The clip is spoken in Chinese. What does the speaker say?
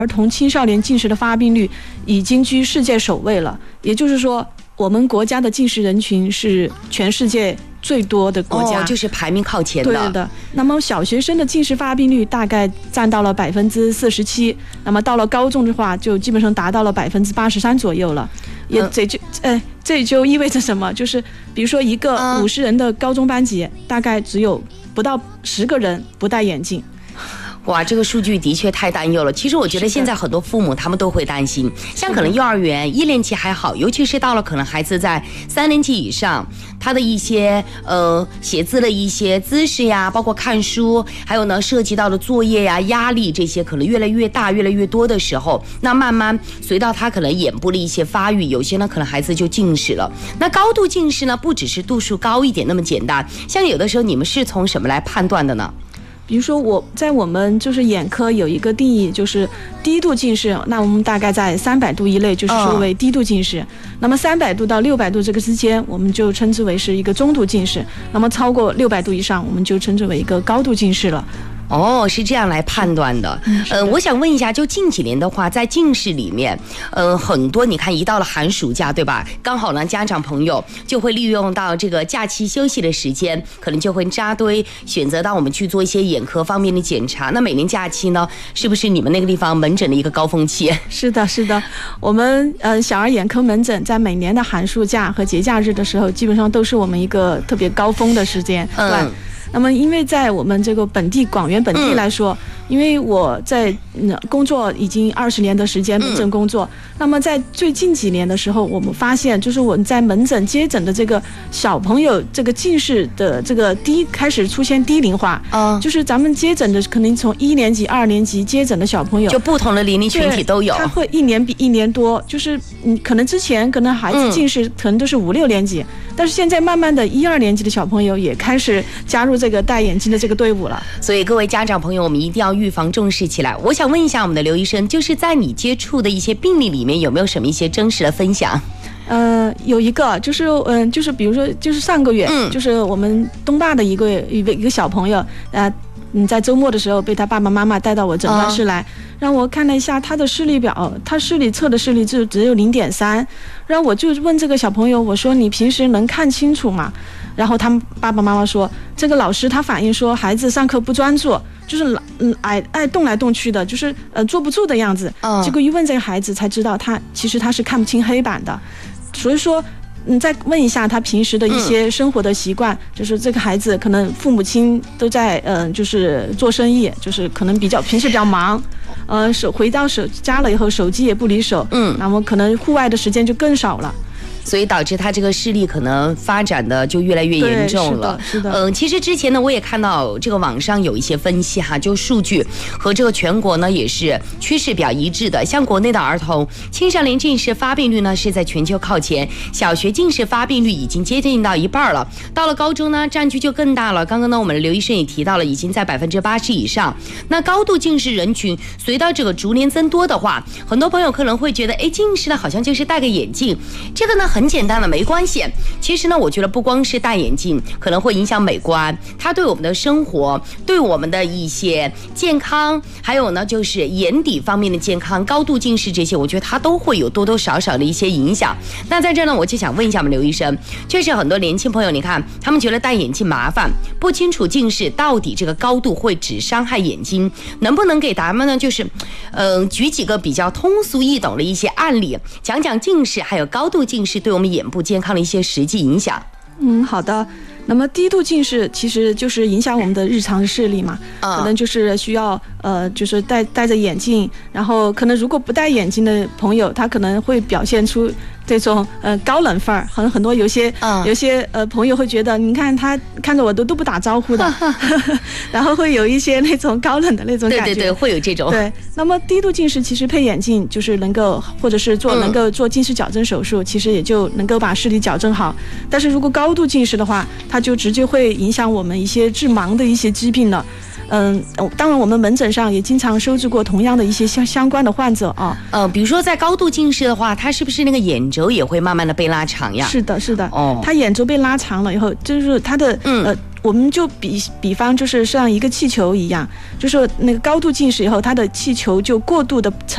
儿童青少年近视的发病率已经居世界首位了，也就是说，我们国家的近视人群是全世界最多的国家， 就是排名靠前的。 对的。那么小学生的近视发病率大概占到了47%，那么到了高中的话，就基本上达到了83%左右了。这也就意味着什么？就是比如说一个50人的高中班级，大概只有不到10个人不戴眼镜。 哇，这个数据的确太担忧了。其实我觉得现在很多父母他们都会担心，像可能幼儿园1年级还好，尤其是到了可能孩子在3年级以上，他的一些写字的一些姿势呀，包括看书，还有呢涉及到的作业呀、压力这些，可能越来越大、越来越多的时候，那慢慢随到他可能眼部的一些发育，有些呢可能孩子就近视了。那高度近视呢，不只是度数高一点那么简单，像有的时候你们是从什么来判断的呢？ 比如说我们就是眼科有一个定义，就是低度近视，那我们大概在300度以内就是说为低度近视，那么300度到600度这个之间我们就称之为是一个中度近视，那么超过600度以上我们就称之为一个高度近视了。 哦，是这样来判断的。我想问一下，就近几年的话，在近视里面，很多你看一到了寒暑假，对吧？刚好呢，家长朋友就会利用到这个假期休息的时间，可能就会扎堆选择到我们去做一些眼科方面的检查。那每年假期呢，是不是你们那个地方门诊的一个高峰期？ 是的，是的，我们小儿眼科门诊在每年的寒暑假和节假日的时候，基本上都是我们一个特别高峰的时间。对。那么因为在我们这个广元本地来说，因为我在工作已经20年的时间，门诊工作，那么在最近几年的时候，我们发现就是我们在门诊接诊的这个小朋友这个近视的这个开始出现低龄化，就是咱们接诊的可能从1年级、2年级接诊的小朋友， 就不同的年龄群体都有， 他会1年比1年多，就是可能之前可能孩子近视可能都是5、6年级，但是现在慢慢的1、2年级的小朋友也开始加入这个戴眼镜的这个队伍了。 所以各位家长朋友，我们一定要预防重视起来。我想问一下我们的刘医生，就是在你接触的一些病例里面，有没有什么一些真实的分享？ 有一个就是比如说就是上个月，就是我们东坝的一个小朋友，在周末的时候被他爸爸妈妈带到我诊断室来，让我看了一下他的视力表，他视力测的视力就只有0.3，然后我就问这个小朋友，我说你平时能看清楚吗？然后他们爸爸妈妈说，这个老师他反映说孩子上课不专注，就是爱动来动去的，就是坐不住的样子。结果一问这个孩子才知道，其实他是看不清黑板的。所以说再问一下他平时的一些生活的习惯，就是这个孩子可能父母亲都在就是做生意，就是可能平时比较忙，回到家了以后手机也不离手，那么可能户外的时间就更少了。 所以导致他这个视力可能发展的就越来越严重了。 是的。 其实之前呢，我也看到这个网上有一些分析哈，就数据和这个全国呢也是趋势比较一致的。像国内的儿童青少年近视发病率呢是在全球靠前，小学近视发病率已经接近到1半了，到了高中呢占据就更大了。刚刚呢我们的刘医生也提到了，已经在80%以上。那高度近视人群随到这个逐年增多的话，很多朋友可能会觉得，近视呢好像就是戴个眼镜，这个呢很简单的，没关系。其实呢，我觉得不光是戴眼镜可能会影响美观，它对我们的生活、对我们的一些健康，还有呢就是眼底方面的健康、高度近视这些，我觉得它都会有多多少少的一些影响。那在这呢，我就想问一下我们刘医生，确实很多年轻朋友，你看他们觉得戴眼镜麻烦，不清楚近视到底这个高度会只伤害眼睛，能不能给咱们呢就是举几个比较通俗易懂的一些案例，讲讲近视还有高度近视对我们眼部健康的一些实际影响？ 好的。那么低度近视其实就是影响我们的日常视力嘛，可能就是需要就是戴着眼镜，然后可能如果不戴眼镜的朋友，他可能会表现出这种高冷范儿，很多有些朋友会觉得，你看他看着我都不打招呼的，然后会有一些那种高冷的那种感觉。 对，会有这种。 对，那么低度近视其实配眼镜就是能够，或者是能够做近视矫正手术，其实也就能够把视力矫正好。但是如果高度近视的话，它就直接会影响我们一些致盲的一些疾病了。当然我们门诊上也经常收治过同样的一些相关的患者啊。 比如说在高度近视的话，它是不是那个眼轴也会慢慢的被拉长呀？ 是的。它眼轴被拉长了以后，就是它的我们就比方就是像一个气球一样，就是那个高度近视以后，它的气球就过度的